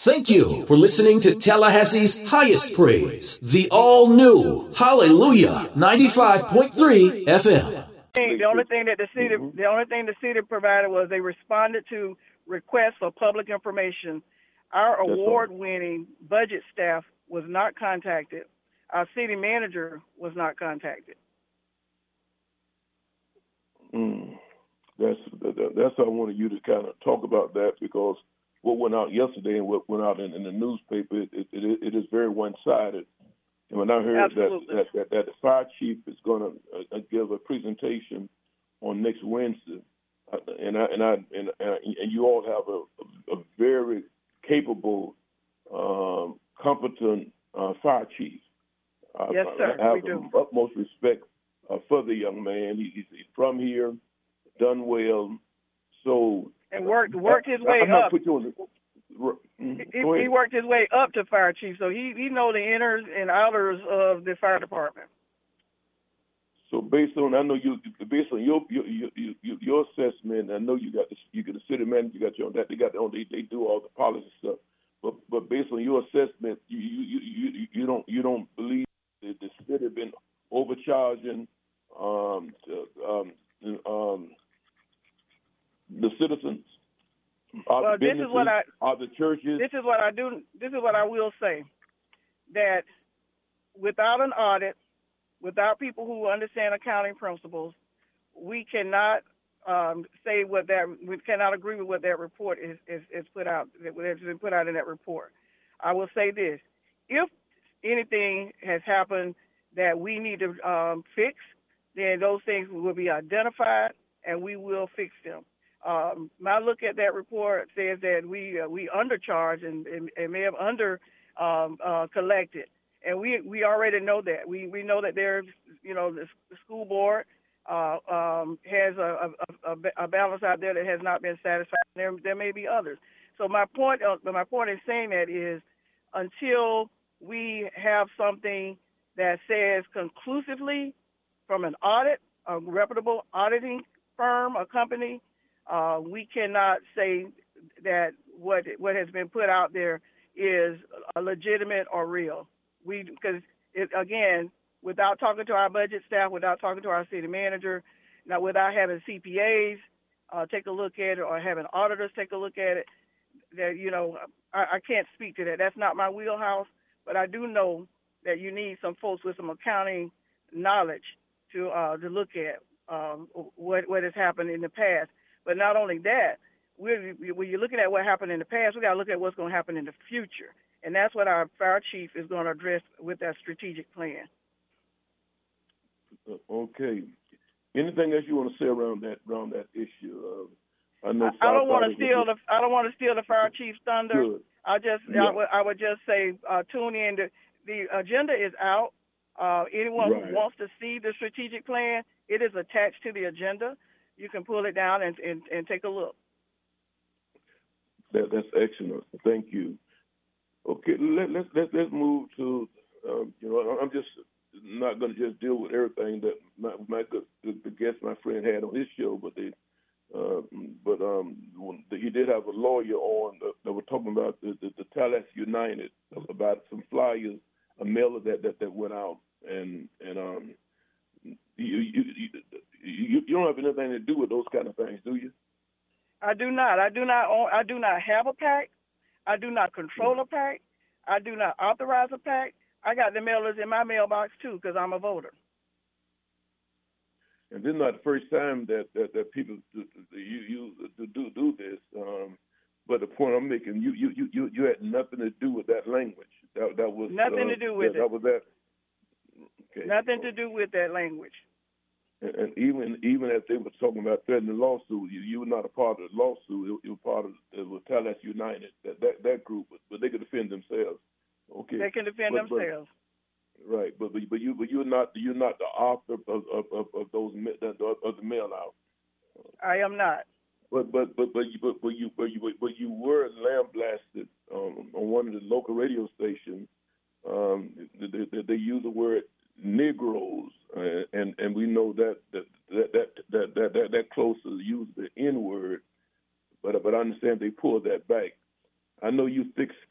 Thank you for listening to Tallahassee's highest praise, the all-new Hallelujah 95.3 FM. The only thing the city provided was they responded to requests for public information. Our award-winning budget staff was not contacted. Our city manager was not contacted. That's I wanted you to kind of talk about that, because what went out yesterday and what went out in the newspaper, it is very one-sided. And when I heard that the fire chief is going to give a presentation on next Wednesday, and you all have a very capable, competent fire chief. Yes, sir. I have we do. utmost respect for the young man. He's from here, done well, so. And worked his way up. He worked his way up to fire chief, so he know the inners and outers of the fire department. So based on your assessment, I know you got the city manager, you got your own, they do all the policy stuff, but based on your assessment, you don't believe that the city have been overcharging the citizens. Well, this is what the churches. This is what I do. This is what I will say, that without an audit, without people who understand accounting principles, we cannot we cannot agree with what that report is put out. Has been put out in that report. I will say this: if anything has happened that we need to fix, then those things will be identified and we will fix them. My look at that report says that we undercharged and may have collected, and we already know that. We know that there's the school board has a balance out there that has not been satisfied. There may be others. So my point in saying that is, until we have something that says conclusively from an audit, a reputable auditing firm, a company, we cannot say that what has been put out there is legitimate or real. Because again, without talking to our budget staff, without talking to our city manager, now without having CPAs take a look at it or having auditors take a look at it, that I can't speak to that. That's not my wheelhouse. But I do know that you need some folks with some accounting knowledge to look at what has happened in the past. But not only that, when you're looking at what happened in the past, we got to look at what's going to happen in the future. And that's what our fire chief is going to address with that strategic plan. Okay. Anything else you want to say around that issue? I don't want to steal the fire chief's thunder. Good. I would just say tune in. The agenda is out. Anyone who wants to see the strategic plan, it is attached to the agenda. You can pull it down and take a look. That's excellent. Thank you. Okay, let's move to. I'm just not going to just deal with everything that the guest, my friend, had on his show, but he did have a lawyer on that were talking about the Tallahassee United, about some flyers, a mailer that went out, and you don't have anything to do with those kind of things, do you? I do not. I do not have a PAC. I do not control a PAC. I do not authorize a PAC. I got the mailers in my mailbox too because I'm a voter. And this is not the first time that people do this. But the point I'm making, you had nothing to do with that language. That was nothing to do with it. That was that. Okay. Nothing to do with that language. And even as they were talking about threatening the lawsuit, you were not a part of the lawsuit. You were part of the Tallahassee United, that group, but they could defend themselves. Okay. They can defend themselves. Right, but you're not the author of those of the mail out. I am not. But you were lambasted on one of the local radio stations. They use the word Negroes, and we know that closer use the N word. But I understand they pulled that back. I know you thick